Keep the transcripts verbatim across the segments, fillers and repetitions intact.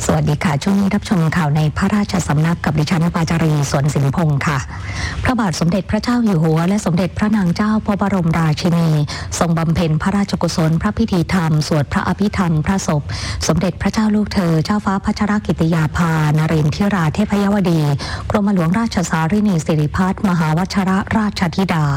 สวัสดีค่ะช่วงนี้รับชมข่าวในพระราชสำนักกับดิฉันปาจารีสวนสินพงศ์ค่ะพระบาทสมเด็จพระเจ้าอยู่หัวและสมเด็จพระนางเจ้าพระบรมราชินีทรงบำเพ็ญพระราชกุศลพระพิธีธรรมสวดพระอภิธรรมพระศพสมเด็จพระเจ้าลูกเธอเจ้าฟ้าพัชรกิติยาภานเรนทิราเทพยวดีกรมหลวงราชสารินีสิริพัฒน์มหาวชิรราชธิดา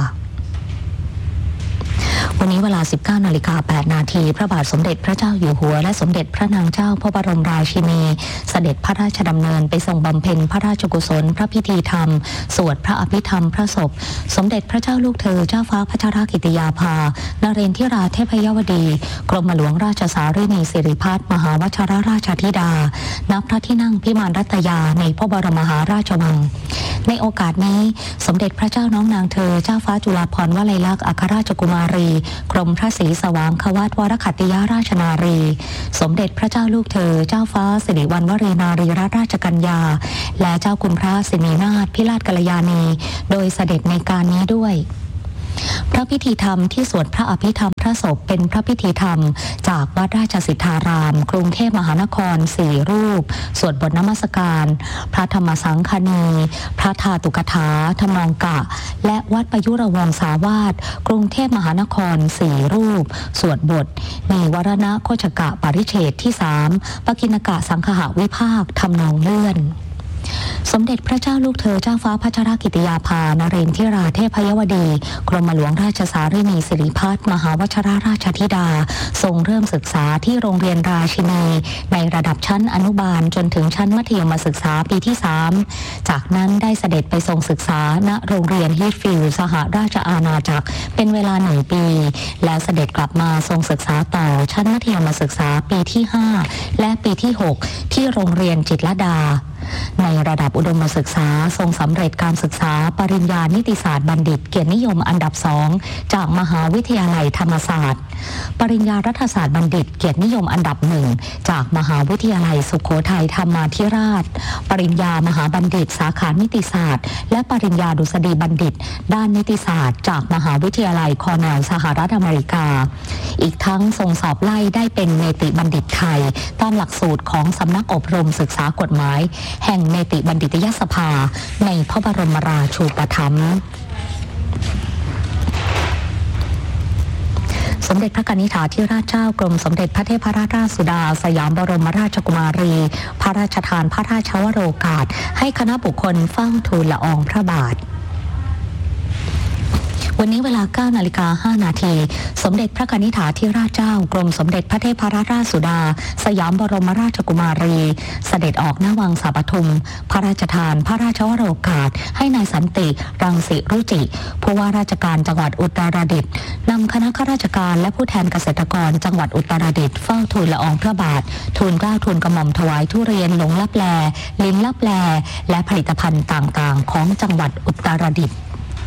วันนี้เวลา สิบเก้านาฬิกาแปดนาทีพระบาทสมเด็จพระเจ้าอยู่หัวและสมเด็จพระนางเจ้าพระบรมราชินีเสด็จพระราชดำเนินไปทรงบำเพ็ญพระราชกุศลพระพิธีธรรมสวดพระอภิธรรมพระศพสมเด็จพระเจ้าลูกเธอเจ้าฟ้าพัชรกิติยาภานเรนทิราเทพยวดีกรมหลวงราชสารินีสิริพัฒน์มหาวชิรราชธิดาณพระที่นั่งพิมานรัตยาในพระบรมมหาราชวังในโอกาสนี้สมเด็จพระเจ้าน้องนางเธอเจ้าฟ้าจุฬาภรณ์วลัยลักษณ์อัครราชกุมารีกรมพระศรีสว่างควัตวรขัตติยราชนารีสมเด็จพระเจ้าลูกเธอเจ้าฟ้าสิริวัณวรีนารีรัตนราชกัญญาและเจ้าคุณพระสินีนาถพิราชกัลยาณีโดยเสด็จในการนี้ด้วยพระพิธีธรรมที่สวดพระอภิธรรมพระศพเป็นพระพิธีธรรมจากวัดราชสิทธารามกรุงเทพมหานครสี่รูปสวดบทนมัสการพระธรรมสังฆนีพระธาตุกถาทำนองกะและวัดประยุรวงศาวาสกรุงเทพมหานครสี่รูปสวดบทมีวรณะโคชกะปริเฉดที่สามปกิณกะสังคหวิภาคทำนองเลื่อนสมเด็จพระเจ้าลูกเธอเจ้าฟ้าพัชรกิติยาภานเรนทิราเทพยวดีกรมหลวงราชสารินีสิริพัฒน์มหาวชิรราชธิดาทรงเริ่มศึกษาที่โรงเรียนราชินีในระดับชั้นอนุบาลจนถึงชั้นมัธยมศึกษาปีที่สามจากนั้นได้เสด็จไปทรงศึกษาณโรงเรียนฮีทฟิลด์สหราชอาณาจักรเป็นเวลาหนึ่งปีแล้วเสด็จกลับมาทรงศึกษาต่อชั้นมัธยมศึกษาปีที่ห้าและปีที่หกที่โรงเรียนจิตรลดาในระดับอุดมศึกษาทรงสำเร็จการศึกษาปริญญานิติศาสตร์บัณฑิตเกียรตินิยมอันดับสองจากมหาวิทยาลัยธรรมศาสตร์ปริญญารัฐศาสตร์บัณฑิตเกียรตินิยมอันดับหนึ่งจากมหาวิทยาลัยสุโขทัยธรรมาธิราชปริญญามหาบัณฑิตสาขานิติศาสตร์และปริญญาดุษฎีบัณฑิตด้านนิติศาสตร์จากมหาวิทยาลัยคอร์เนลสหรัฐอเมริกาอีกทั้งทรงสอบไล่ได้เป็นเนติบัณฑิตไทยตามหลักสูตรของสำนักอบรมศึกษากฎหมายแห่งเนติบัณฑิตยสภาในพระบรมราชูปถัมภ์สมเด็จพระกนิษฐาธิราชเจ้ากรมสมเด็จพระเทพรัตนราชสุดาสยามบรมราชกุมารีพระราชทานพระราชวโรกาสให้คณะบุคคลเฝ้าทูลละอองพระบาทวันนี้เวลา เก้านาฬิกาห้านาทีสมเด็จพระกนิษฐาธิราชเจ้ากรมสมเด็จพระเทพรัตนราชสุดาสยามบรมราชกุมารีเสด็จออกณวังสาปทุมพระราชทานพระราชวโรกาสให้นายสันติรังสิรุจิผู้ว่าราชการจังหวัดอุตรดิตถ์นำคณะข้าราชการและผู้แทนเกษตรกรจังหวัดอุตรดิตถ์เฝ้าทูลละอองพระบาททูลเกล้าทูลกระหม่อมถวายทุเรียนหลงลับแลลิ้นลับแลและผลิตภัณฑ์ต่างๆของจังหวัดอุตรดิตถ์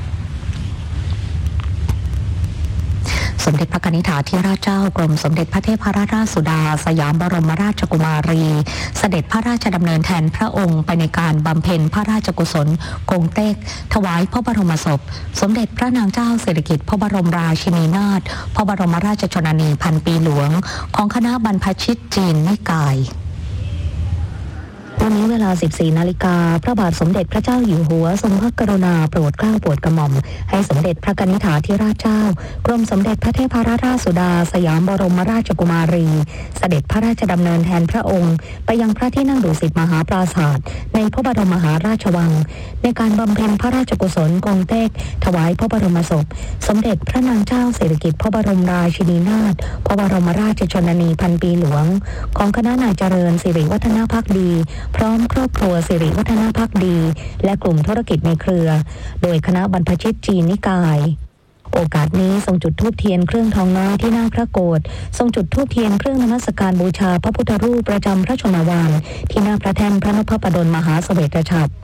สมเด็จพระกนิษฐาธิราชเจ้ากรมสมเด็จพระเทพรัตนราชสุดาสยามบรมราชกุมารีเสด็จพระราชดำเนินแทนพระองค์ไปในการบำเพ็ญพระราชกุศลกงเต็กถวายพระบรมศพสมเด็จพระนางเจ้าสิริกิติ์พระบรมราชินีนาถพระบรมราชชนนีพันปีหลวงของคณะบรรพชิตจีนนิกายวันนี้เวลา สิบสี่นาฬิกาพระบาทสมเด็จพระเจ้าอยู่หัวทรงพระกรุณาโปรดเกล้าโปรดกระหม่อมให้สมเด็จพระกนิษฐาธิราชเจ้ากรมสมเด็จพระเทพรัตนราชสุดาสยามบรมราชกุมารีเสด็จพระราชดำเนินแทนพระองค์ไปยังพระที่นั่งดุสิตมหาปราสาทในพระบรมมหาราชวังในการบำเพ็ญพระราชกุศลกงเต็กถวายพระบรมศพสมเด็จพระนางเจ้าสิริกิติ์พระบรมราชินีนาถพระบรมราชชนนีพันปีหลวงของคณะนายเจริญสิริวัฒนภักดีพร้อมครอบครัวสิริวัฒนภักดีและกลุ่มธุรกิจในเครือโดยคณะบรรพชิตจีนนิกายโอกาสนี้ทรงจุดธูปเทียนเครื่องทองน้อยที่หน้าพระโกฐทรงจุดธูปเทียนเครื่องนมัสการบูชาพระพุทธรูปประจำพระชนวาลที่หน้าพระแท่นพระนพปดลมหาเสวตฉัตร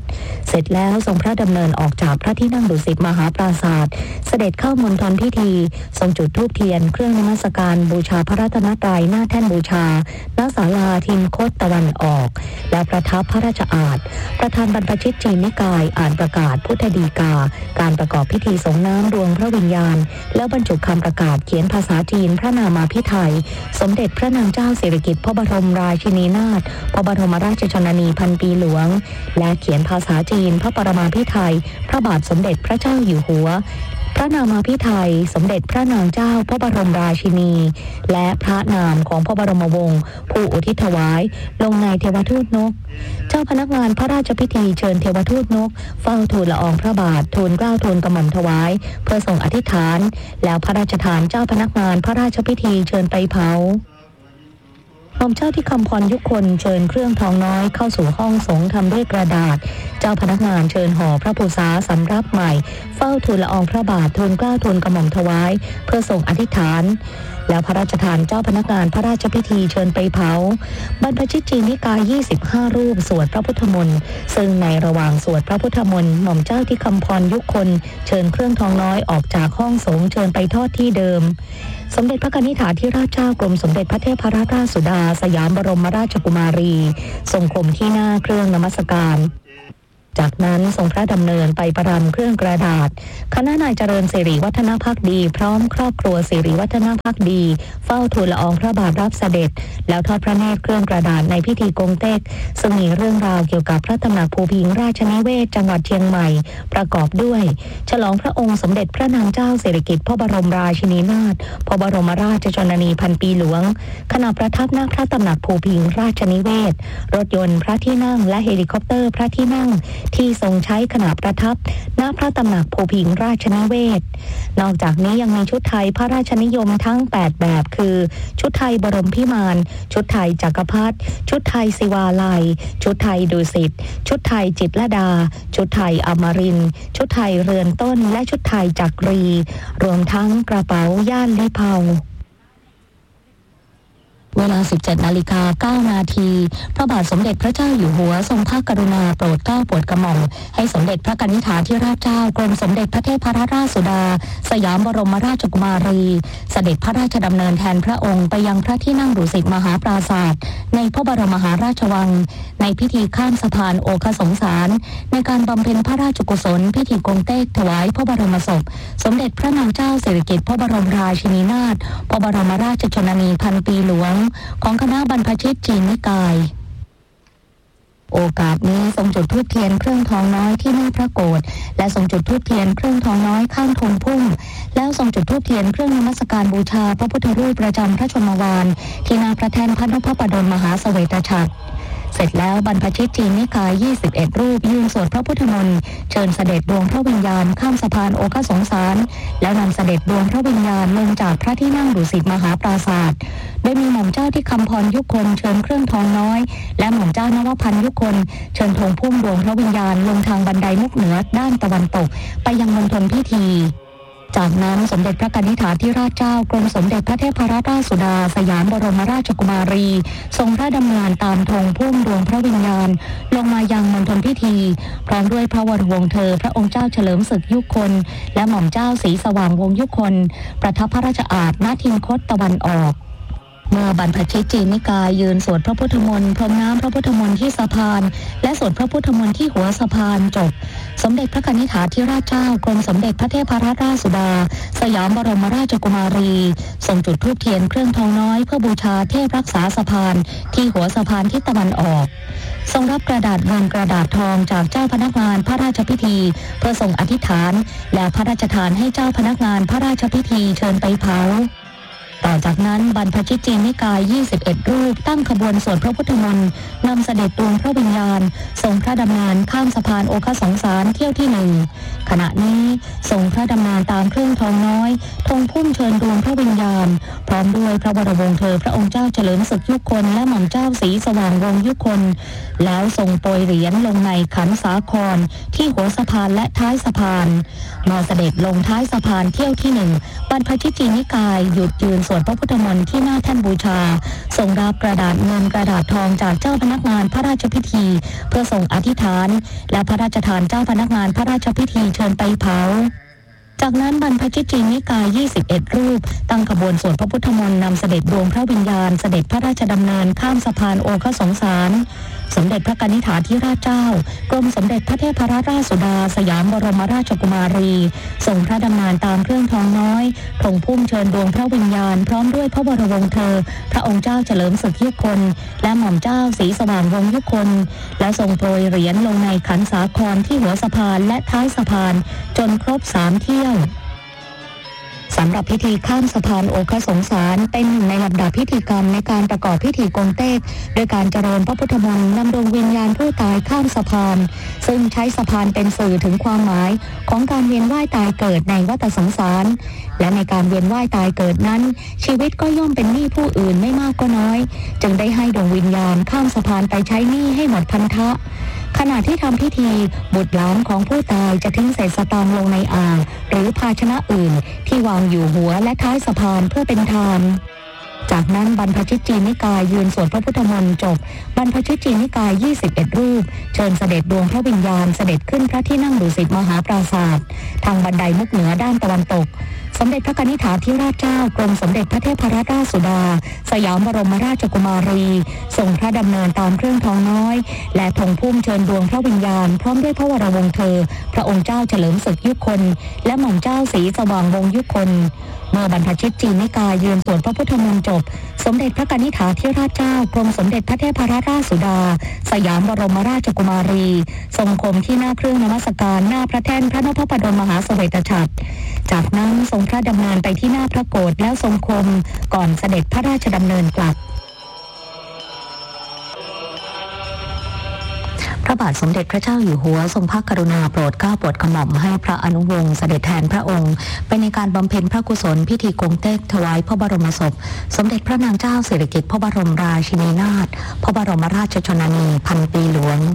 เสร็จแล้วทรงพระดำเนินออกจากพระที่นั่งดุสิตมหาปราสาทเสด็จเข้ามณฑลพิธีทรงจุดธูปเทียนเครื่องนมัสการบูชาพระรัตนตรัยหน้าแท่นบูชาณศาลาทินคตตะวันออกและประทับพระราชอาสน์ประธานบรรพชิตจีนนิกายอ่านประกาศพุทธดีกาการประกอบพิธีสงน้ำดวงพระวิญญาณแล้วบรรจุคำประกาศเขียนภาษาจีนพระนามาภิไธยสมเด็จพระนางเจ้าสิริกิติ์พระบรมราชินีนาถพระบรมราชชนนีพันปีหลวงและเขียนภาษาจีนพระปรมาภิไธยพระบาทสมเด็จพระเจ้าอยู่หัวพระนามาภิไธยสมเด็จพระนางเจ้าพระบรมราชินีและพระนามของพระบรมวงศ์ผู้อุทิศถวายลงในเทวทูตนกเจ้าพนักงานพระราชพิธีเชิญเทวทูตนกเฝ้าทูลละอองพระบาททูลเกล้าทูลกระหม่อมถวายเพื่อส่งอธิษฐานแล้วพระราชทานเจ้าพนักงานพระราชพิธีเชิญไปเผาหม่อมเจ้าที่คำพรยุคนเชิญเครื่องทองน้อยเข้าสู่ห้องสงฆ์ทำด้วยกระดาษเจ้าพนักงานเชิญห่อพระภูษาสำรับใหม่เฝ้าทูลละอองพระบาททูลเกล้าทูลกระหม่อมถวายเพื่อส่งอธิษฐานแล้วพระราชทานเจ้าพนักงานพระราชพิธีเชิญไปเผาบรรพชิตจีนนิกายยี่สิบห้ารูปสวดพระพุทธมนต์ซึ่งในระหว่างสวดพระพุทธมนต์หม่อมเจ้าที่คำพรยุคนเชิญเครื่องทองน้อยออกจากห้องสงฆ์เชิญไปทอดที่เดิมสมเด็จพระกนิษฐาธิราชเจ้ากรมสมเด็จพระเทพรัตนราชสุดาสยามบรมราชกุมารีทรงคมที่หน้าเครื่องนมัสการจากนั้นทรงพระดำเนินไปประรำเครื่องกระดาษคณะนายเจริญสิริวัฒนภักดีพร้อมครอบครัวสิริวัฒนภักดีเฝ้าทูลละอองพระบาทรับเสด็จแล้วทอดพระเนตรเครื่องกระดาษในพิธีกงเต็กซึ่งมีเรื่องราวเกี่ยวกับพระตำหนักภูพิงราชนิเวศจังหวัดเชียงใหม่ประกอบด้วยฉลองพระองค์สมเด็จพระนางเจ้าสิริกิติ์พระบรมราชินีนาถพระบรมราชชนนีพันปีหลวงขณะประทับณพระตำหนักภูพิงราชนิเวศรถยนต์พระที่นั่งและเฮลิคอปเตอร์พระที่นั่งที่ทรงใช้ขณะประทับณพระตำหนักภูพิงราชนิเวศนอกจากนี้ยังมีชุดไทยพระราชนิยมทั้งแปดแบบคือชุดไทยบรมพิมานชุดไทยจักรพรรดิชุดไทยศิวาลัยชุดไทยดุสิตชุดไทยจิตรลดาชุดไทยอมรินทร์ชุดไทยเรือนต้นและชุดไทยจักรีรวมทั้งกระเป๋าย่านลิเภาเวลา สิบเจ็ดนาฬิกาเก้านาทีพระบาทสมเด็จพระเจ้าอยู่หัวทรงพระกรุณาโปรดเกล้าโปรดกระหม่อมให้สมเด็จพระกนิษฐาธิราชเจ้ากรมสมเด็จพระเทพรัตนราชสุดาสยามบรมราชกุมารีเสด็จพระราชดำเนินแทนพระองค์ไปยังพระที่นั่งดุสิตมหาปราสาทในพระบรมมหาราชวังในพิธีข้ามสะพานโอคสงสารในการบำเพ็ญพระราชกุศลพิธีกงเต็กถวายพระบรมศพสมเด็จพระนางเจ้าสิริกิติ์พระบรมราชินีนาถพระบรมราชชนนีพันปีหลวงของคณะบรรพชิตจีนนิกายโอกาสนี้ทรงจุดธูปเทียนเครื่องทองน้อยที่หน้าพระโกฐและทรงจุดธูปเทียนเครื่องทองน้อยข้างธงพุ่มแล้วทรงจุดธูปเทียนเครื่องนมัสการบูชาพระพุทธรูปประจำพระชนมวาลที่หน้าพระแท่นพระนพปดลมหาเสวตฉัตรเสร็จแล้วบรรพชิตจีนนิกายยี่สิบเอ็ดรูปยืนสวดพระพุทธมนต์เชิญเสด็จดวงพระวิญญาณข้ามสะพานโอคสงสารแล้วนำเสด็จดวงพระวิญญาณลงจากพระที่นั่งดุสิตมหาปราสาทโดยมีหม่อมเจ้าที่คำพรยุคนเชิญเครื่องทองน้อยและหม่อมเจ้านวพันธ์ยุคนเชิญธงพุ่มดวงพระวิญญาณลงทางบันไดมุกเหนือด้านตะวันตกไปยังมณฑลพิธีจากนั้นสมเด็จพระกนิษฐาธิราชเจ้ากรมสมเด็จพระเทพรัตนราชสุดาสยามบรมราชกุมารีทรงพระดำเนินตามธงพุ่มดวงพระวิญญาณลงมายังมณฑลพิธีพร้อมด้วยพระวรวงศ์เธอพระองค์เจ้าเฉลิมศึกยุคนและหม่อมเจ้าศรีสว่างวงศ์ยุคนประทับพระราชอาสน์ณทินคตตะวันออกเมื่อบรรพชิตจีนนิกายยืนสวดพระพุทธมนต์พรมน้ำพระพุทธมนต์ที่สะพานและสวดพระพุทธมนต์ที่หัวสะพานจบสมเด็จพระกนิษฐาธิราชเจ้ากรมสมเด็จพระเทพรัตนราชสุดาสยามบรมราชกุมารีทรงจุดธูปเทียนเครื่องทองน้อยเพื่อบูชาเทพรักษาสะพานที่หัวสะพานทิศตะวันออกทรงรับกระดาษเงินกระดาษทองจากเจ้าพนักงานพระราชพิธีเพื่อทรงอธิษฐานและพระราชทานให้เจ้าพนักงานพระราชพิธีเชิญไปเผาต่อจากนั้นบรรพชิตจีนนิกายยี่สิบเอ็ดรูปตั้งขบวนสวดพระพุทธมนต์นำเสด็จดวงพระวิญญาณทรงพระดำเนินข้ามสะพานโอคสงสารเที่ยวที่หนึ่งขณะนี้ทรงพระดำเนินตามเครื่องทองน้อยธงพุ่มเชิญดวงพระวิญญาณพร้อมด้วยพระวรวงศ์เธอพระองค์เจ้าเฉลิมศึกยุคนและหม่อมเจ้าศรีสว่างวงศ์ยุคนแล้วทรงโปรยเหรียญลงในขันสาครที่หัวสะพานและท้ายสะพานมาเสด็จลงท้ายสะพานเที่ยวที่หนึ่งบรรพชิตจีนนิกายหยุดยืนสวดพระพุทธมนต์ที่หน้าแท่นบูชาส่งรับกระดาษเงินกระดาษทองจากเจ้าพนักงานพระราชพิธีเพื่อส่งอธิษฐานและพระราชทานเจ้าพนักงานพระราชพิธีเชิญไปเผาจากนั้นบรรพชิตจีนนิกายยี่สิบเอ็ดรูปตั้งขบวนสวดพระพุทธมนต์นำเสด็จดวงพระวิญญาณเสด็จพระราชดำเนินข้ามสะพานโอฆสงสารสมเด็จพระกนิษฐาธิราชเจ้ากรมสมเด็จพระเทพรัตนราชสุดาสยามบรมราชกุมารีทรงพระดำเนินตามเครื่องทองน้อยธงพุ่มเชิญดวงพระวิญญาณพร้อมด้วยพระบรมวงศ์เธอพระองค์เจ้าเฉลิมศึกยุคลและหม่อมเจ้าศรีสว่างวงศ์ยุคลและทรงโปรยเหรียญลงในขันสาครที่หัวสะพานและท้ายสะพานจนครบสามเที่ยวสำหรับพิธีข้ามสะพานโอฆสงสารเป็นหนึ่งในลำดับพิธีกรรมในการประกอบพิธีกงเต็กโดยการเจริญพระพุทธมนต์นำดวงวิญญาณผู้ตายข้ามสะพานซึ่งใช้สะพานเป็นสื่อถึงความหมายของการเวียนว่ายตายเกิดในวัฏสงสารและในการเวียนว่ายตายเกิดนั้นชีวิตก็ย่อมเป็นหนี้ผู้อื่นไม่มากก็น้อยจึงได้ให้ดวงวิญญาณข้ามสะพานไปใช้หนี้ให้หมดพันธะขณะที่ทำพิธีบุตรหลานของผู้ตายจะทิ้งเศษสตางค์ลงในอ่างหรือภาชนะอื่นที่วางอยู่หัวและท้ายสะพานเพื่อเป็นทานจากนั้นบรรพชิตจีนนิกายยืนสวดพระพุทธมนต์จบบรรพชิตจีนนิกายยี่สิบเอ็ดรูปเชิญเสด็จดวงพระวิญญาณเสด็จขึ้นพระที่นั่งดุสิตมหาปราสาททางบันไดมุกเหนือด้านตะวันตกสมเด็จพระกนิษฐาธิราชเจ้ากรมสมเด็จพระเทพรัตนราชสุดาสยามบรมราชกุมารีทรงพระดำเนินตามเครื่องทองน้อยและธงพุ่มเชิญดวงพระวิญญาณพร้อมด้วยพระวรวงศ์เธอพระองค์เจ้าเฉลิมศึกยุคลและหม่อมเจ้าศรีสว่างวงศ์ยุคลเมื่อบรรพชิตจีนนิกายยืนสวดพระพุทธมนต์จบสมเด็จพระกนิษฐาธิราชเจ้ากรมสมเด็จพระเทพรัตนราชสุดาสยามบรมราชกุมารีทรงคมที่หน้าเครื่องนมัสการหน้าพระแท่นพระนพปฐมมหาเสวตฉัตรจากนั้นทรงพระดำเนินไปที่หน้าพระโกฐแล้วทรงคมก่อนเสด็จพระราชดำเนินกลับพระบาทสมเด็จพระเจ้าอยู่หัวทรงพระกรุณาโปรดเกล้าโปรดกระหม่อมให้พระอนุวงศ์เสด็จแทนพระองค์ไปในการบำเพ็ญพระกุศลพิธีกงเต็กถวายพระบรมศพสมเด็จพระนางเจ้าสิริกิติ์พระบรมราชินีนาถพระบรมราชชนนีพันปีหลวง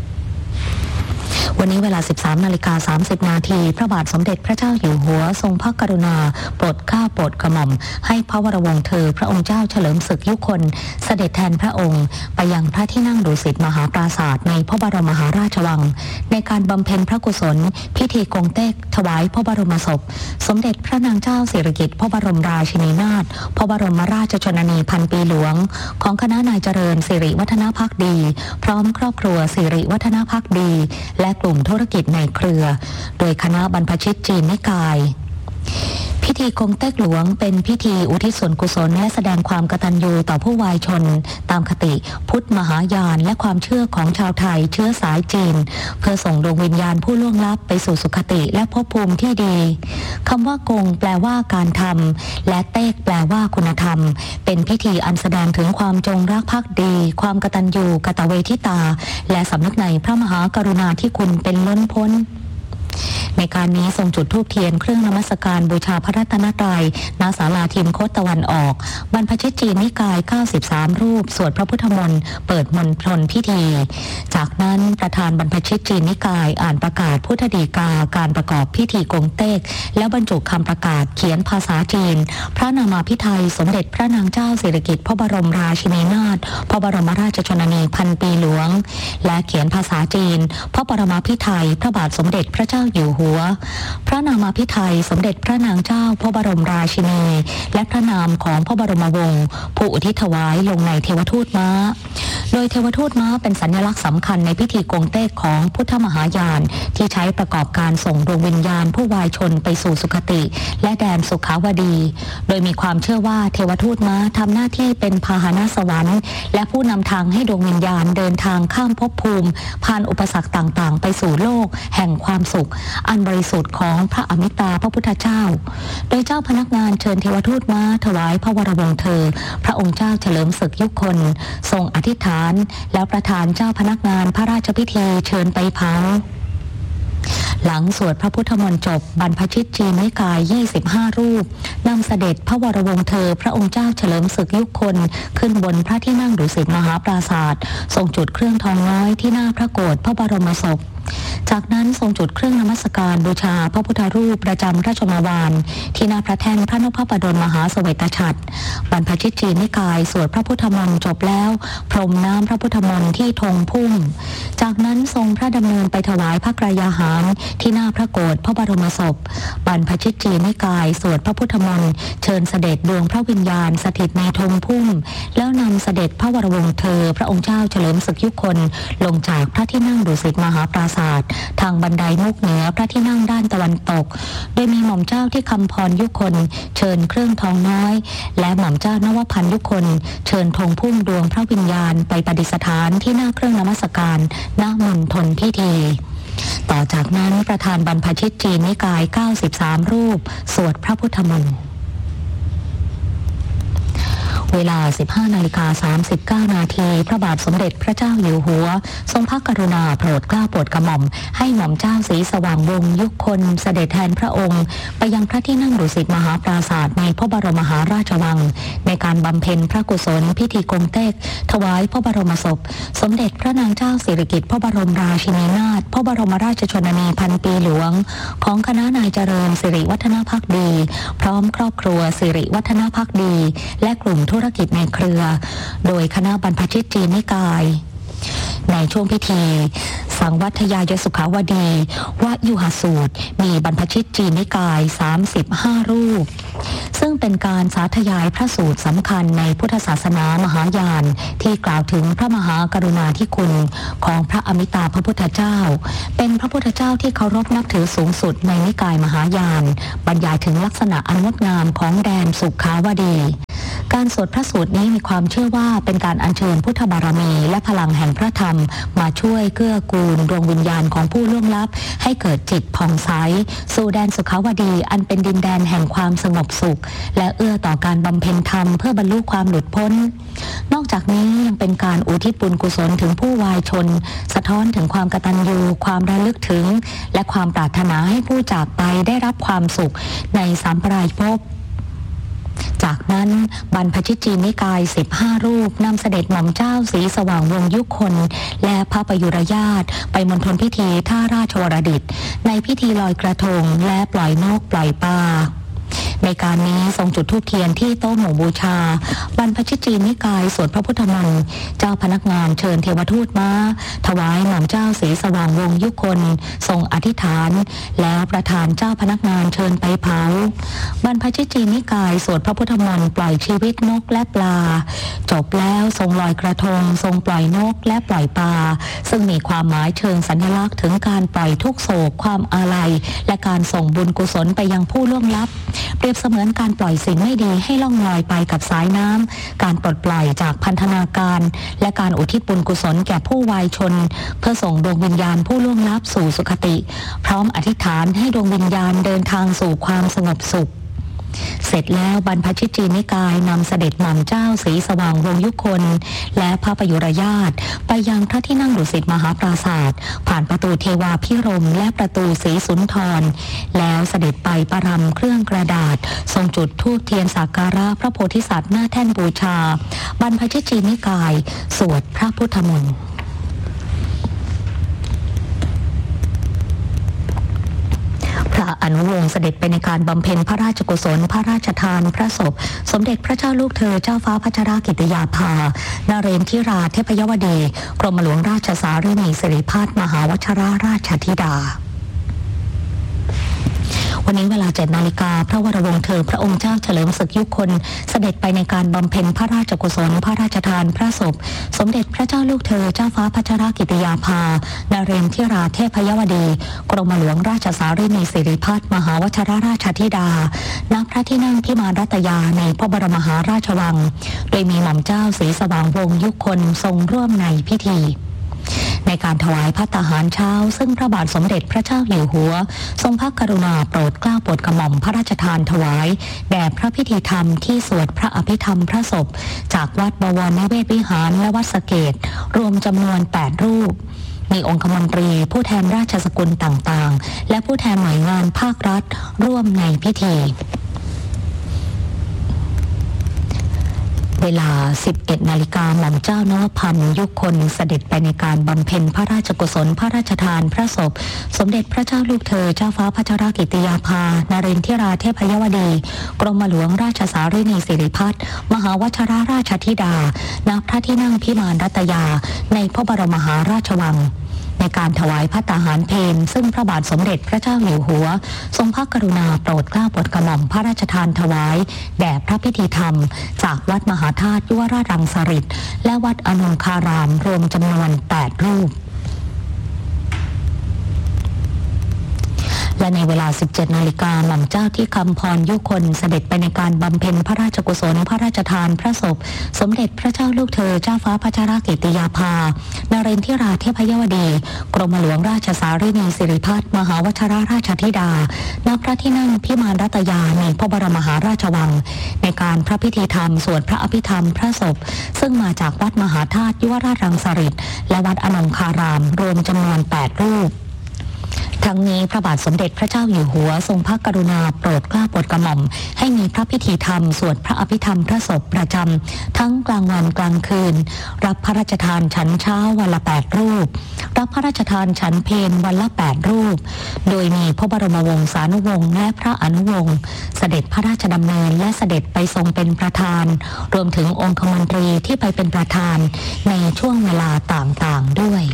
วันนี้เวลา สิบสามนาฬิกาสามสิบนาทีพระบาทสมเด็จพระเจ้าอยู่หัวทรงพระกรุณาโปรดเกล้าโปรดกระหม่อมให้พระวรวงศ์เธอพระองค์เจ้าเฉลิมศึกยุคลเสด็จแทนพระองค์ไปยังพระที่นั่งดุสิตมหาปราสาทในพระบรมมหาราชวังในการบำเพ็ญพระกุศลพิธีกงเต็กถวายพระบรมศพสมเด็จพระนางเจ้าสิริกิติ์พระบรมราชินีนาถพระบรมราชชนนีพันปีหลวงของคณะนายเจริญสิริวัฒนภักดีพร้อมครอบครัวสิริวัฒนภักดีและกลุ่มธุรกิจในเครือโดยคณะบรรพชิตจีนนิกายพิธีกงเต็กหลวงเป็นพิธีอุทิศส่วนกุศลและแสดงความกตัญญูต่อผู้วายชนตามคติพุทธมหายานและความเชื่อของชาวไทยเชื้อสายจีนเพื่อส่งดวงวิญญาณผู้ล่วงลับไปสู่สุคติและภพภูมิที่ดีคำว่ากงแปลว่าการทำและเต็กแปลว่าคุณธรรมเป็นพิธีอันแสดงถึงความจงรักภักดีความกตัญญูกตเวทิตาและสำนึกในพระมหากรุณาธิคุณเป็นล้นพ้นในการนี้ทรงจุดธูปเทียนเครื่องนมัสการบูชาพระรัตนตรัยณศาลาทิมคตตะวันออกบรรพชิตจีนนิกายเก้าสิบสามรูปสวดพระพุทธมนต์เปิดมณฑลพิธีจากนั้นประธานบรรพชิตจีนนิกายอ่านประกาศพุทธฎีกาการประกอบพิธีกงเต็กแล้วบรรจุคำประกาศเขียนภาษาจีนพระนามาภิไธยสมเด็จพระนางเจ้าสิริกิติ์พระบรมราชินีนาถพระบรมราชชนนีพันปีหลวงและเขียนภาษาจีนพระปรมาภิไธยพระบาทสมเด็จพระเจ้าอยู่หัวพระนามาภิไธยสมเด็จพระนางเจ้าพระบรมราชินีและพระนามของพระบรมวงศ์ผู้อุทิศถวายลงในเทวทูตม้าโดยเทวทูตม้าเป็นสัญลักษณ์สำคัญในพิธีกงเต็กของพุทธมหายานที่ใช้ประกอบการส่งดวงวิญญาณผู้วายชนไปสู่สุคติและแดนสุขาวดีโดยมีความเชื่อว่าเทวทูตม้าทำหน้าที่เป็นพาหนะสวรรค์และผู้นำทางให้ดวงวิญญาณเดินทางข้ามภพภูมิผ่านอุปสรรคต่างๆไปสู่โลกแห่งความสุขอันบริสุทธิ์ของพระอมิตาพระพุทธเจ้าโดยเจ้าพนักงานเชิญเทวทูตม้าถวายพระวรวงศ์เธอพระองค์เจ้าเฉลิมศึกยุคลทรงอธิษฐานแล้วประธานเจ้าพนักงานพระราชพิธีเชิญไปเผาหลังสวดพระพุทธมนต์จบบรรพชิตจีนนิกายยี่สิบห้ารูปนำเสด็จพระวรวงศ์เธอพระองค์เจ้าเฉลิมศึกยุคลขึ้นบนพระที่นั่งดุสิตมหาปราสาททรงจุดเครื่องทองน้อยที่หน้าพระโกฐพระบรมศพจากนั้นทรงจุดเครื่องนมัสการบูชาพระพุทธรูปประจำราชมาวานที่หน้าพระแท่นพระนพบดลมหาเสวตฉัตรบรรพชิตจีนนิกายสวดพระพุทธมนต์จบแล้วพรมน้ำพระพุทธมนต์ที่ธงพุ่มจากนั้นทรงพระดำเนินไปถวายพระกรยาหารที่หน้าพระโกฐพระบรมศพบรรพชิตจีนนิกายสวดพระพุทธมนต์เชิญเสด็จดวงพระวิญญาณสถิตในธงพุ่มแล้วนำเสด็จพระวรวงศ์เธอพระองค์เจ้าเฉลิมศึกยุคนลงจากพระที่นั่งดุสิตมหาปราสาททางบันไดมุกเหนือพระที่นั่งด้านตะวันตกโดยมีหม่อมเจ้าที่คำพรยุคนเชิญเครื่องทองน้อยและหม่อมเจ้านวพันธ์ยุคนเชิญธงพุ่มดวงพระวิญญาณไปประดิษฐานที่หน้าเครื่องนมัสการณมณฑลพิธีต่อจากนั้นประธานบรรพชิตจีนนิกายเก้าสิบสามรูปสวดพระพุทธมนต์เวลา สิบห้านาฬิกาสามสิบเก้านาทีพระบาทสมเด็จพระเจ้าอยู่หัวทรงพระกรุณาโปรดเกล้าโปรดกระหม่อมให้หม่อมเจ้าศรีสว่างวงศ์ยุคนเสด็จแทนพระองค์ไปยังพระที่นั่งดุสิตมหาปราสาทในพระบรมมหาราชวังในการบำเพ็ญพระกุศลพิธีกงเต็กถวายพระบรมศพสมเด็จพระนางเจ้าสิริกิติ์พระบรมราชินีนาถพระบรมราชชนนีพันปีหลวงของคณะนายเจริญสิริวัฒนภักดีพร้อมครอบครัวสิริวัฒนภักดีและกลุ่มธุรกิจในเครือโดยคณะบรรพชิตจีนนิกายในช่วงพิธีสังวัทยายสุขาวดีวยุหสูตรมีบรรพชิตจีนนิกายสามสิบห้ารูปซึ่งเป็นการสาธยายพระสูตรสำคัญในพุทธศาสนามหายานที่กล่าวถึงพระมหากรุณาธิคุณของพระอมิตาพระพุทธเจ้าเป็นพระพุทธเจ้าที่เคารพนับถือสูงสุดในนิกายมหายานบรรยายถึงลักษณะอันงดงามของแดนสุขาวดีการสวดพระสูตรนี้มีความเชื่อว่าเป็นการอัญเชิญพุทธบารมีและพลังแห่งพระธรรมมาช่วยเกื้อกูลดวงวิญญาณของผู้ล่วงลับให้เกิดจิตผ่องใสสู่แดนสุขาวดีอันเป็นดินแดนแห่งความสงบสุขและเอื้อต่อการบำเพ็ญธรรมเพื่อบรรลุความหลุดพ้นนอกจากนี้ยังเป็นการอุทิศบุญกุศลถึงผู้วายชนสะท้อนถึงความกตัญญูความระลึกถึงและความปรารถนาให้ผู้จากไปได้รับความสุขในสัมปรายภพจากนั้นบรรพชิตจีนนิกายสิบห้ารูปนำเสด็จหม่อมเจ้าศรีสว่างวงศ์ยุคนและพระประยุรญาติไปมณฑลพิธีท่าราชวรดิตในพิธีลอยกระทงและปล่อยนกปล่อยปลาในการนี้ทรงจุดธูปเทียนที่โต๊ะหมู่บูชาบรรพชิตจีนนิกายสวดพระพุทธมนต์เจ้าพนักงานเชิญเทวทูตมาถวายหม่อมเจ้าศรีสว่างวงศ์ยุคนทรงอธิษฐานแล้วประธานเจ้าพนักงานเชิญไปเผาบรรพชิตจีนนิกายสวดพระพุทธมนต์ปล่อยชีวิตนกและปลาจบแล้วทรงลอยกระทงทรงปล่อยนกและปล่อยปลาซึ่งมีความหมายเชิงสัญลักษณ์ถึงการปล่อยทุกโศกความอาลัยและการส่งบุญกุศลไปยังผู้ล่วงลับเปรียบเสมือนการปล่อยสิ่งไม่ดีให้ล่องลอยไปกับสายน้ำการปลดปล่อยจากพันธนาการและการอุทิศบุญกุศลแก่ผู้วายชนเพื่อส่งดวงวิญญาณผู้ล่วงลับสู่สุคติพร้อมอธิษฐานให้ดวงวิญญาณเดินทางสู่ความสงบสุขเสร็จแล้วบรรพชิตจีนนิกายนำเสด็จหม่อมเจ้าศรีสว่างวงศ์ยุคนและพระประยุรญาติไปยังพระที่นั่งดุสิตมหาปราสาทผ่านประตูเทวาพิรมและประตูศรีสุนทรแล้วเสด็จไปประรำเครื่องกระดาษทรงจุดธูปเทียนสักการะพระโพธิสัตว์หน้าแท่นบูชาบรรพชิตจีนนิกายสวดพระพุทธมนต์พระอนุวงศ์เสด็จไปในการบำเพ็ญพระราชกุศลพระราชทานพระศพสมเด็จพระเจ้าลูกเธอเจ้าฟ้าพัชรกิติยาภานเรนทิราเทพยวดีกรมหลวงราชสารีนีสิริพัฒน์มหาวชรราชธิดาวันนี้เวลาเจ็ดนาฬิกาพระวรวงศ์เธอพระองค์เจ้าเฉลิมศึกยุคนเสด็จไปในการบำเพ็ญพระราชกุศลพระราชทานพระศพสมเด็จพระเจ้าลูกเธอเจ้าฟ้าพัชรกิติยาภานเรนทิราเทพยวดีกรมหลวงราชสารีนีสิริพัฒน์มหาวชรราชธิดาณพระที่นั่งพิมานรัตยาในพระบรมมหาราชวังโดยมีหม่อมเจ้าศรีสว่างวงศ์ยุคนทรงร่วมในพิธีในการถวายภัตตาหารเช้าซึ่งพระบาทสมเด็จพระเจ้าอยู่หัวทรงพระกรุณาโปรดเกล้าโปรดกระหม่อมพระราชทานถวายแด่พระพิธีธรรมที่สวดพระอภิธรรมพระศพจากวัดบวรนิเวศวิหารและวัดสะเกษรวมจำนวนแปดรูปมีองคมนตรีผู้แทนราชสกุลต่างๆและผู้แทนหน่วยงานภาครัฐร่วมในพิธีเวลา สิบเอ็ดนาฬิกา หม่อมเจ้านวพันธ์ยุคนเสด็จไปในการบำเพ็ญพระราชกุศลพระราชทานพระศพสมเด็จพระเจ้าลูกเธอเจ้าฟ้าพัชรกิติยาภานเรนทิราเทพยวดีกรมหลวงราชสารินีสิริพัฒน์มหาวชิรราชธิดาณพระที่นั่งพิมานรัตยาในพระบรมมหาราชวังในการถวายภัตตาหารเพลซึ่งพระบาทสมเด็จพระเจ้าอยู่หัวทรงพระกรุณาโปรดเกล้าโปรดกระหม่อมพระราชทานถวายแด่พระพิธีธรรมจากวัดมหาธาตุยุวราชรังสฤษฎ์และวัดอนงคารามรวมจำนวนแปดรูปและในเวลา สิบเจ็ดนาฬิกา หม่อมเจ้าที่คำพรยุคนเสด็จไปในการบำเพ็ญพระราชกุศลพระราชทานพระศพสมเด็จพระเจ้าลูกเธอเจ้าฟ้าพัชรกิติยาภานเรนทิราเทพยวดีกรมหลวงราชสารินีสิริพัฒน์มหาวชิรราชธิดาณพระที่นั่งพิมานรัตยาในพระบรมมหาราชวังในการพระพิธีธรรมสวดพระอภิธรรมพระศพซึ่งมาจากวัดมหาธาตุยุวราชรังสฤษฎ์และวัดอนงคารามรวมจำนวนแปดรูปทั้งนี้พระบาทสมเด็จพระเจ้าอยู่หัวทรงพระกรุณาโปรดเกล้าโปรดกระหม่อมให้มีพระพิธีธรรมสวดพระอภิธรรมพระศพประจำทั้งกลางวันกลางคืนรับพระราชทานฉันเช้าวันละแปดรูปรับพระราชทานฉันเพลวันละแปดรูปโดยมีพระบรมวงศานุวงศ์และพระอนุวงศ์เสด็จพระราชดำเนินและเสด็จไปทรงเป็นประธานรวมถึงองคมนตรีที่ไปเป็นประธานในช่วงเวลาต่างๆด้วย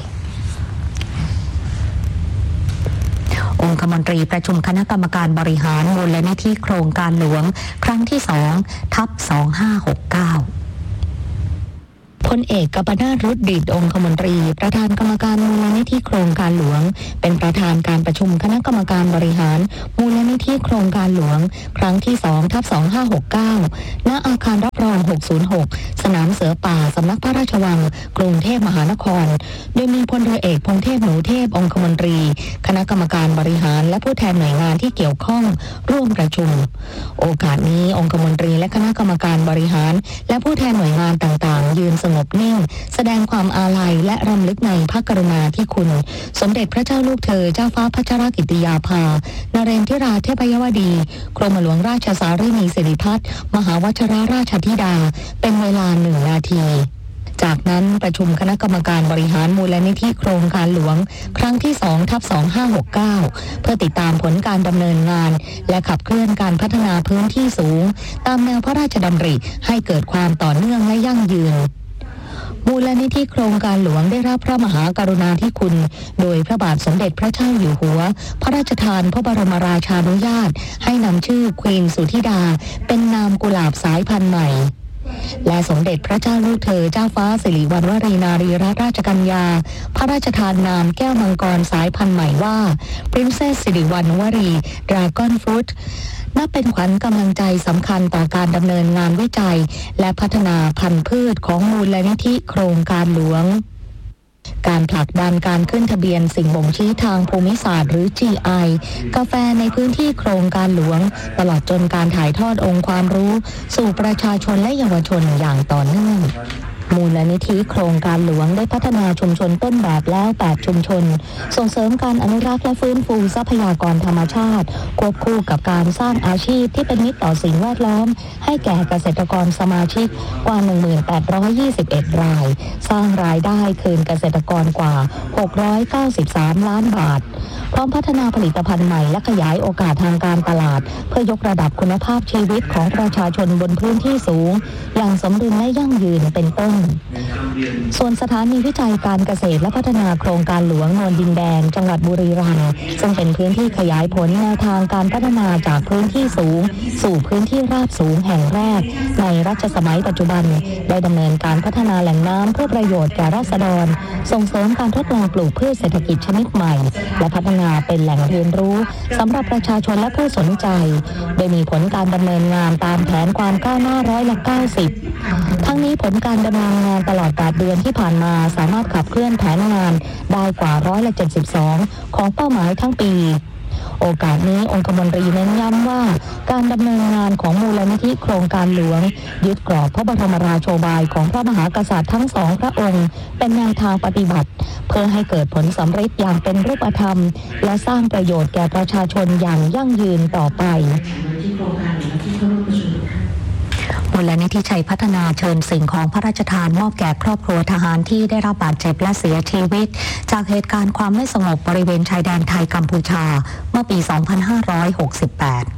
องคมนตรีประชุมคณะกรรมการบริหารมูลนิธิโครงการหลวงครั้งที่สองทับสองห้าหกเก้าพลเอกกัปนาถ รุดดิษฐ์องคมนตรีประธานกรรมการมูลนิธิโครงการหลวงเป็นประธานการประชุมคณะกรรมการบริหารมูลนิธิโครงการหลวงครั้งที่สองทับสองห้าหกเก้าณอาคารรับรองหกศูนย์หกสนามเสือป่าสำนักพระราชวังกรุงเทพมหานครโดยมีพลเรือเอกพงษ์เทพหนูเทพองคมนตรีคณะกรรมการบริหารและผู้แทนหน่วยงานที่เกี่ยวข้องร่วมประชุมโอกาสนี้องคมนตรีและคณะกรรมการบริหารและผู้แทนหน่วยงานต่างๆยืนสงบนิ่งแสดงความอาลัยและรำลึกในพระกรุณาธิคุณสมเด็จพระเจ้าลูกเธอเจ้าฟ้าพัชรกิติยาภานเรนทิราเทพยวดีกรมหลวงราชสารินีสิริพัฒน์มหาวชิรราชธิดาเป็นเวลาหนึ่งนาทีจากนั้นประชุมคณะกรรมการบริหารมูลนิธิโครงการหลวงครั้งที่สองทับสองห้าหกเก้าเพื่อติดตามผลการดำเนินงานและขับเคลื่อนการพัฒนาพื้นที่สูงตามแนวพระราชดำริให้เกิดความต่อเนื่องและยั่งยืนมูลนิธิโครงการหลวงได้รับพระมหากรุณาธิคุณโดยพระบาทสมเด็จพระเจ้าอยู่หัวพระราชทานพระบรมราชานุญาตให้นำชื่อควีนสุธิดาเป็นนามกุหลาบสายพันธุ์ใหม่และสมเด็จพระเจ้าลูกเธอเจ้าฟ้าสิริวัณวรีนารีรัตนราชกัญญาพระราชทานนามแก้วมังกรสายพันธุ์ใหม่ว่า Princess สิริวัณวรี Dragon Fruitนับเป็นขวัญกำลังใจสำคัญต่อการดำเนินงานวิจัยและพัฒนาพันธุ์พืชของมูลนิธิโครงการหลวงการผลักดันการขึ้นทะเบียนสิ่งบ่งชี้ทางภูมิศาสตร์หรือ จี ไอ กาแฟในพื้นที่โครงการหลวงตลอดจนการถ่ายทอดองค์ความรู้สู่ประชาชนและเยาวชนอย่างต่อเนื่องมูลนิธิโครงการหลวงได้พัฒนาชุมชนต้นแบบแล้วแปดชุมชนส่งเสริมการอนุรักษ์และฟื้นฟูทรัพยากรธรรมชาติควบคู่กับการสร้างอาชีพที่เป็นมิตรต่อสิ่งแวดล้อมให้แก่เกษตรกรสมาชิกกว่า หนึ่งพันแปดร้อยยี่สิบเอ็ด รายสร้างรายได้คืนเกษตรกรกว่าหกร้อยเก้าสิบสามล้านบาทพร้อมพัฒนาผลิตภัณฑ์ใหม่และขยายโอกาสทางการตลาดเพื่อยกระดับคุณภาพชีวิตของประชาชนบนพื้นที่สูงอย่างสมดุลและยั่งยืนเป็นต้นส่วนสถานีวิจัยการเกษตรและพัฒนาโครงการหลวงโนนดินแดงจังหวัดบุรีรัมย์ซึ่งเป็นพื้นที่ขยายผลแนวทางการพัฒนาจากพื้นที่สูงสู่พื้นที่ราบสูงแห่งแรกในรัชสมัยปัจจุบันได้ดำเนินการพัฒนาแหล่งน้ำเพื่อประโยชน์แก่ราษฎรส่งเสริมการทดลองปลูกพืชเศรษฐกิจชนิดใหม่และพัฒนาเป็นแหล่งเรียนรู้สำหรับประชาชนและผู้สนใจโดยมีผลการดำเนินงานตามแผนความก้าวหน้าร้อยละเก้าสิบทั้งนี้ผลการดำเนินงานตลอดแปดเดือนที่ผ่านมาสามารถขับเคลื่อนแผนงานได้กว่าร้อยละเจ็ดสิบสองของเป้าหมายทั้งปีโอกาสนี้องคมนตรีเน้นย้ำว่าการดำเนินงานของมูลนิธิโครงการหลวงยึดกรอบพระบรมราโชบายของพระมหากษัตริย์ทั้งสองพระองค์เป็นแนวทางปฏิบัติเพื่อให้เกิดผลสำเร็จอย่างเป็นรูปธรรมและสร้างประโยชน์แก่ประชาชนอย่างยั่งยืนต่อไปมมูลนิธิชัยพัฒนาเชิญสิ่งของพระราชทานมอบแก่ครอบครัวทหารที่ได้รับบาดเจ็บและเสียชีวิตจากเหตุการณ์ความไม่สงบบริเวณชายแดนไทยกัมพูชาเมื่อปี สองพันห้าร้อยหกสิบแปด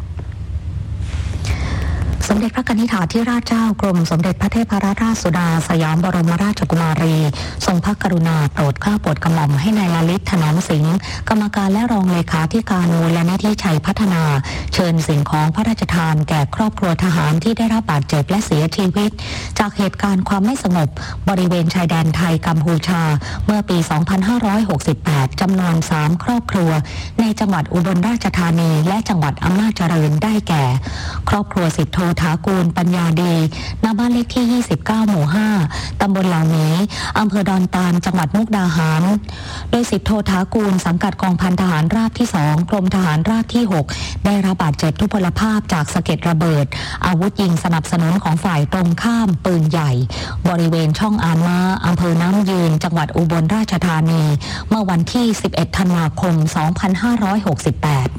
สมเด็จพระนิธิถาธิราชเจ้ากรมสมเด็จพระเทพรัตนราชสุดาสยามบรมราชกุมารีทรงพระกรุณาโปรดเกล้าโปรดกระหม่อมให้นายลลิตถนอมสิงห์กรรมการและรองเลขาธิการมูลนิธิชัยพัฒนาเชิญสิ่งของพระราชทานแก่ครอบครัวทหารที่ได้รับบาดเจ็บและเสียชีวิตจากเหตุการณ์ความไม่สงบบริเวณชายแดนไทยกัมพูชาเมื่อปี สองพันห้าร้อยหกสิบแปด จำนวนสามครอบครัวในจังหวัดอุบลราชธานีและจังหวัดอำนาจเจริญได้แก่ครอบครัวสิทธิโทถากูลปัญญาดีณบ้านเลขที่ยี่สิบเก้าหมู่ห้าตำบลเหล่านี้อำเภอดอนตาลจังหวัดมุกดาหารโดยสิทธิโทถากูลสังกัดกองพันทหารราบที่สองกรมทหารราบที่หกได้รับบาดเจ็บทุพพลภาพจากสะเก็ดระเบิดอาวุธยิงสนับสนุนของฝ่ายตรงข้ามปืนใหญ่บริเวณช่องอานมาอำเภอน้ำยืนจังหวัดอุบลราชธานีเมื่อวันที่สิบเอ็ดธันวาคมสองพันห้าร้อยหกสิบแปด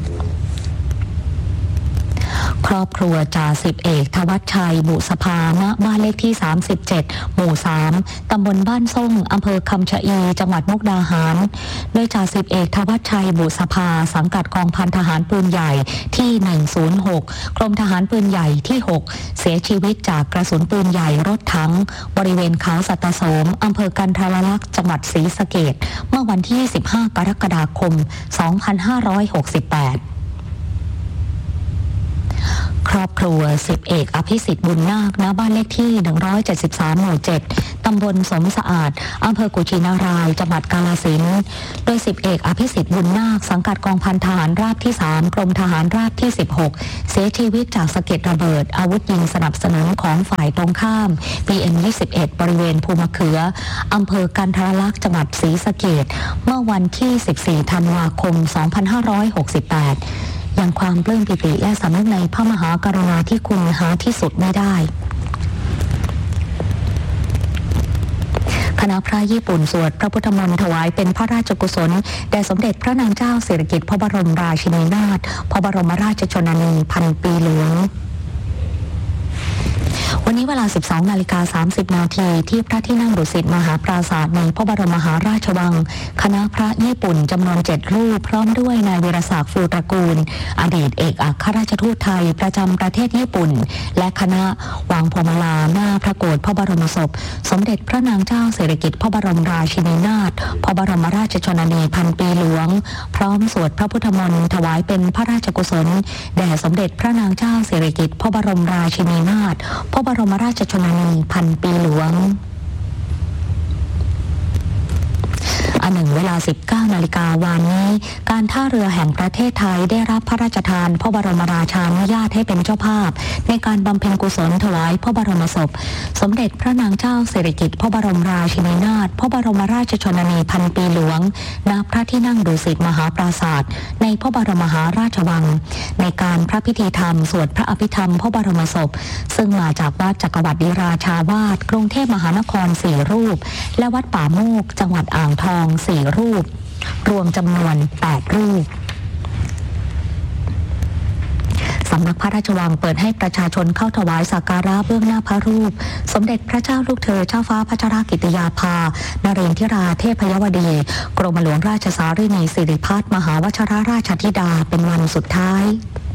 ครอบครัวจ่าสิบเอกทวัชชัยบุษภาณบ้านเลขที่สามสิบเจ็ดหมู่สามตำบลบ้านส่งอำเภอคำชะอีจังหวัดมุกดาหารโดยจ่าสิบเอกทวัชชัยบุษภาสังกัดกองพันทหารปืนใหญ่ที่หนึ่งศูนย์หกกรมทหารปืนใหญ่ที่หกเสียชีวิตจากกระสุนปืนใหญ่รถถังบริเวณเขาสัตโสมอำเภอกันทรลักษณ์จังหวัดศรีสะเกษเมื่อวันที่สิบห้ากรกฎาคมสองพันห้าร้อยหกสิบแปดครอบครัวสิบเอกอภิสิทธิ์บุญนาคณบ้านเลขที่หนึ่งร้อยเจ็ดสิบสามหมู่เจ็ดตำบลสมสะอาดอำเภอกุชินารายจังหวัดกาฬสินธุ์โดยสิบเอกอภิสิทธิ์บุญนาคสังกัดกองพันทหารราบที่สามกรมทหารราบที่สิบหกเสียชีวิตจากสะเก็ดระเบิดอาวุธยิงสนับสนุนของฝ่ายตรงข้าม บี เอ็ม ยี่สิบเอ็ด บริเวณภูมะเขืออำเภอกันทรลักษณ์จังหวัดศรีสะเกษเมื่อวันที่สิบสี่ธันวาคมสองพันห้าร้อยหกสิบแปดอย่างความปลื้มปิติและสำนึกในพระมหากรุณาธิคุณหาที่สุดไม่ได้คณะพระญี่ปุ่นสวดพระพุทธมนต์ถวายเป็นพระราชกุศลแด่สมเด็จพระนางเจ้าสิริกิติ์พระบรมราชินีนาถพระบรมราชชนนีพันปีหลวงวันนี้เวลา สิบสองนาฬิกาสามสิบนาทีที่พระที่นั่งดุสิตมหาปราสาทในพระบรมมหาราชวังคณะพระญี่ปุ่นจำนวนเจ็ดรูปพร้อมด้วยนายวีรศักดิ์ฟูตระกูลอดีตเอกอัครราชทูตไทยประจำประเทศญี่ปุ่นและคณะวางพวงมาลาหน้าพระโกฐพระบรมศพสมเด็จพระนางเจ้าสิริกิติ์พระบรมราชินีนาถพระบรมราชชนนีพันปีหลวงพร้อมสวดพระพุทธมนต์ถวายเป็นพระราชกุศลแด่สมเด็จพระนางเจ้าสิริกิติ์พระบรมราชินีนาถพระบรมราชชนนีพันปีหลวงอันหนึ่งเวลา สิบเก้านาฬิกาวันนี้การท่าเรือแห่งประเทศไทยได้รับพระราชทานพระบรมราชานุญาตให้เป็นเจ้าภาพในการบำเพ็ญกุศลถวายพระบรมศพสมเด็จพระนางเจ้าสิริกิติ์พระบรมราชินีนาถพระบรมราชชนนีพันปีหลวงณพระที่นั่งดุสิตมหาปราสาทในพระบรมมหาราชวังในการพระพิธีธรรมสวดพระอภิธรรมพระบรมศพซึ่งมาจากวัดจักรวรรดิราชาวาสกรุงเทพมหานครสี่รูปและวัดป่าโมกจังหวัดอ่างทองสี่รูปรวมจำนวนแปดรูปสำนักพระราชวังเปิดให้ประชาชนเข้าถวายสักการะเบื้องหน้าพระรูปสมเด็จพระเจ้าลูกเธอเจ้าฟ้าพัชรกิติยาภานเรนทิราเทพยวดีกรมหลวงราชสารินีสิริพัฒน์มหาวชิรราชธิดาเป็นวันสุดท้าย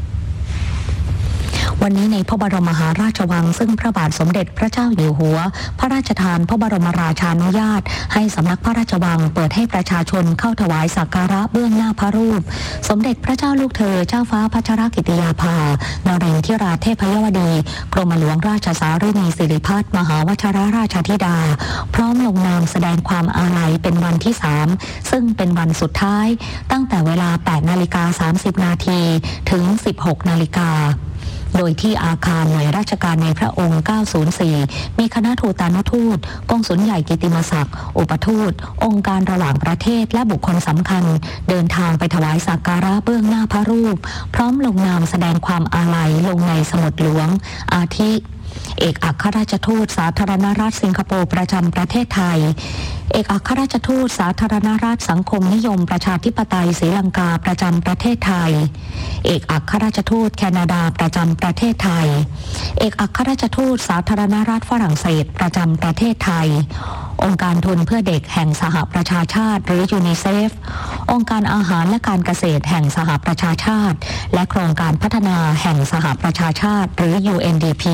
วันนี้ในพระบรมมหาราชวังซึ่งพระบาทสมเด็จพระเจ้าอยู่หัวพระราชทานพระบรมราชานุญาตให้สำนักพระราชวังเปิดให้ประชาชนเข้าถวายสักการะเบื้องหน้าพระรูปสมเด็จพระเจ้าลูกเธอเจ้าฟ้าพัชรกิติยาภานเรนทิราเทพยวดีกรมหลวงราชสารินีสิริพัฒน์มหาวชิรราชธิดาพร้อมลงนามแสดงความอาลัยเป็นวันที่สามซึ่งเป็นวันสุดท้ายตั้งแต่เวลา แปดนาฬิกาสามสิบนาทีถึง สิบหกนาฬิกาโดยที่อาคารหน่วยราชการในพระองค์เก้าศูนย์สี่มีคณะทูตานุทูตกงสุลใหญ่กิตติมศักดิ์อุปทูตองค์การระหว่างประเทศและบุคคลสำคัญเดินทางไปถวายสักการะเบื้องหน้าพระรูปพร้อมลงนามแสดงความอาลัยลงในสมุดหลวงอาทิเอกอัครราชทูตสาธารณรัฐสิงคโปร์ประจำประเทศไทยเอกอัครราชทูตสาธารณรัฐสังคมนิยมประชาธิปไตยศรีลังกาประจำประเทศไทยเอกอัครราชทูตแคนาดาประจำประเทศไทยเอกอัครราชทูตสาธารณรัฐฝรั่งเศสประจำประเทศไทยองค์การทุนเพื่อเด็กแห่งสหประชาชาติหรือยูนิเซฟองค์การอาหารและการเกษตรแห่งสหประชาชาติและโครงการพัฒนาแห่งสหประชาชาติหรือ ยู เอ็น ดี พี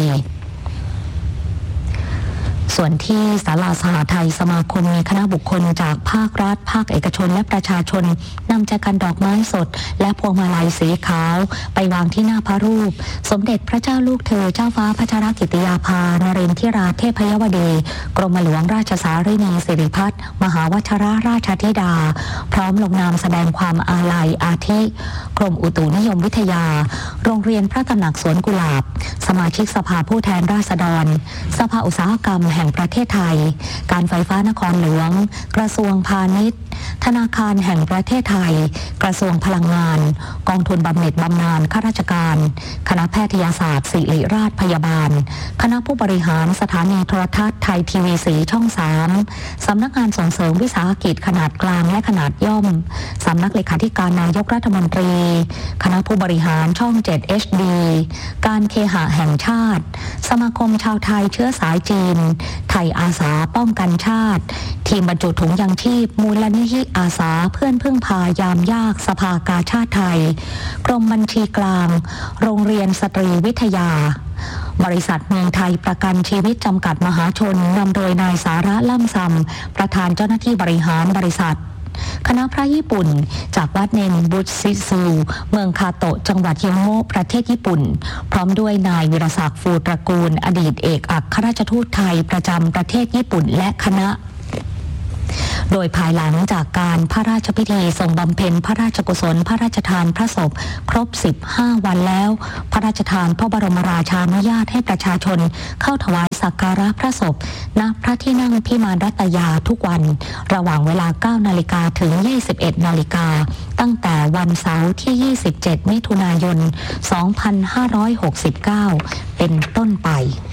ส่วนที่ศาลาสหไทยสมาคมมีคณะบุคคลจากภาครัฐภาคเอกชนและประชาชนนำแจกันดอกไม้สดและพวงมาลัยสีขาวไปวางที่หน้าพระรูปสมเด็จพระเจ้าลูกเธอเจ้าฟ้าพัชรกิติยาภานเรนทิราเทพยวดีกรมหลวงราชสารินีสิริพัฒน์มหาวชิรราชธิดาพร้อมลงนามแสดงความอาลัยอาทิกรมอุตุนิยมวิทยาโรงเรียนพระตำหนักสวนกุหลาบสมาชิกสภาผู้แทนราษฎรสภาอุตสาหกรรมแห่งประเทศไทยการไฟฟ้านครหลวงกระทรวงพาณิชย์ธนาคารแห่งประเทศไทยกระทรวงพลังงานกองทุนบำเหน็จบำนาญข้าราชการคณะแพทยศาสตร์ศิริราชพยาบาลคณะผู้บริหารสถานีโทรทัศน์ไทยทีวีสีช่องสามสำนักงานส่งเสริมวิสาหกิจขนาดกลางและขนาดย่อมสำนักเลขาธิการนายกรัฐมนตรีคณะผู้บริหารช่อง เจ็ด เอช ดี การเคหะแห่งชาติสมาคมชาวไทยเชื้อสายจีนไทยอาสาป้องกันชาติทีมบรรจุถุงยังชีพมูลนิธิอาสาเพื่อนพึ่งพายามยากสภากาชาติไทยกรมบัญชีกลางโรงเรียนสตรีวิทยาบริษัทเมืองไทยประกันชีวิตจำกัดมหาชนนำโดยนายสาระล่ำซำประธานเจ้าหน้าที่บริหารบริษัทคณะพระญี่ปุ่นจากวัดเนนบุชิซูเมืองคาโตะจังหวัดเฮียวโมประเทศญี่ปุ่นพร้อมด้วยนายวิรศักดิ์ฟูตระกูลอดีตเอกอัครราชทูตไทยประจำประเทศญี่ปุ่นและคณะโดยภายหลังจากการพระราชพิธีทรงบำเพ็ญพระราชกุศลพระราชทานพระศพครบสิบห้าวันแล้วพระราชทานพระบรมราชานุญาตให้ประชาชนเข้าถวายสักการะพระศพณพระที่นั่งพิมานรัตยาทุกวันระหว่างเวลา เก้านาฬิกา ถึง ยี่สิบเอ็ดนาฬิกาตั้งแต่วันเสาร์ที่ ยี่สิบเจ็ดมิถุนายน สองพันห้าร้อยหกสิบเก้า เป็นต้นไป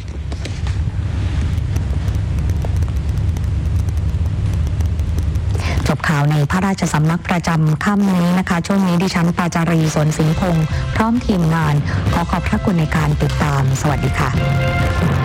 จบข่าวในพระราชสำนักประจำค่ำนี้นะคะช่วงนี้ดิฉันปาจารีสนสิงห์พงษ์พร้อมทีมงานขอขอบพระคุณในการติดตามสวัสดีค่ะ